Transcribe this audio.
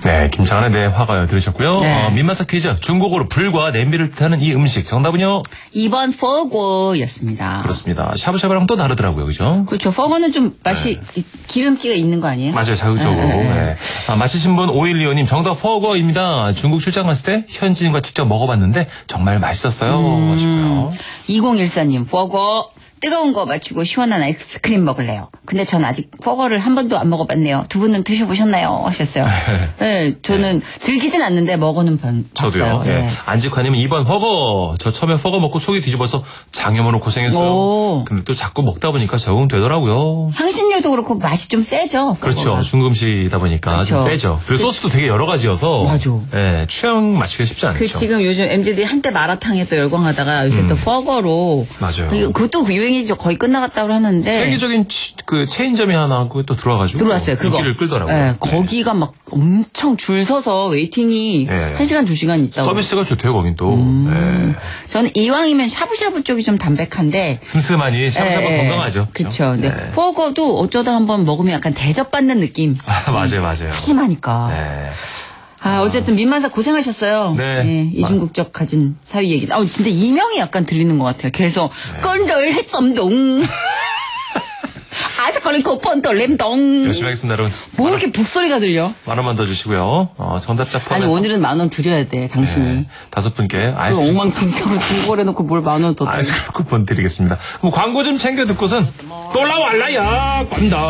네, 김창완의 내 화가요 들으셨고요. 네. 민마사 퀴즈. 중국어로 불과 냄비를 뜻하는 이 음식. 정답은요? 2번 포고였습니다. 그렇습니다. 샤브샤브랑 또 다르더라고요. 그죠? 그렇죠. 포고는 좀 맛이 기름기가 있는 거 아니에요? 맞아요. 자극적으로. 네. 맞히신 분 5125님 정답 포거입니다. 중국 출장 갔을 때 현지인과 직접 먹어봤는데 정말 맛있었어요. 하시고요. 2014님 포고 뜨거운 거 마치고 시원한 아이스크림 먹을래요. 근데 전 아직 포거를 한 번도 안 먹어봤네요. 두 분은 드셔보셨나요? 하셨어요. 네, 저는 즐기진 않는데 먹어는 저도요. 봤어요. 네. 네. 안직환님은 2번 허거. 저 처음에 허거 먹고 속이 뒤집어서 장염으로 고생했어요. 오. 근데 또 자꾸 먹다 보니까 적응되더라고요. 향신료도 그렇고 맛이 좀 세죠. 그렇죠. 포거가. 중국 음식이다 보니까 그렇죠. 좀 세죠. 그리고 소스도 되게 여러 가지여서. 맞아. 네, 취향 맞추기가 쉽지 않죠. 그 지금 요즘 MZ들이 한때 마라탕에 또 열광하다가 요새 또 포거로. 맞아요. 그것도 유행이죠. 거의 끝나갔다고 하는데. 세계적인 그 체인점이 하나 또 들어와가지고. 들어왔어요. 그거. 인기를 끌더라고요. 네, 거기가 막 엄청 줄 서서 웨이팅이 네. 1시간, 2시간 있다고. 서비스가 좋대요, 거긴 또. 네. 저는 이왕이면 샤브샤브 쪽이 좀 담백한데. 슴슴하니 샤브샤브 건강하죠. 그렇죠. 근데 네. 포거도 어쩌다 한번 먹으면 약간 대접받는 느낌. 맞아요. 푸짐하니까. 네. 어쨌든 민만사 고생하셨어요. 네. 이중국적 가진 사위 얘기. 진짜 이명이 약간 들리는 것 같아요. 계속 건들 했썸동. 아스컬리 코펀 돌렘동. 열심히 하겠습니다, 여러분. 뭐 이렇게 북소리가 들려? 10,000원 더 주시고요. 정답자 포함해서. 아니 오늘은 10,000원 드려야 돼 당신이. 네, 5분께 그럼 아이스크림 엉망진창으로 중고를 해놓고 뭘 10,000원 더 드려. 쿠폰 드리겠습니다. 그럼 광고 좀 챙겨 듣고선 또 올라war라야 꼰다.